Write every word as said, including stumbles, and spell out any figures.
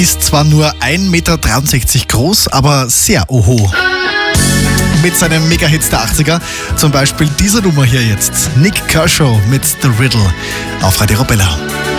Ist zwar nur ein Meter dreiundsechzig groß, aber sehr oho. Mit seinen Mega-Hits der achtziger, zum Beispiel diese Nummer hier jetzt. Nick Kershaw mit The Riddle auf Radio Arabella.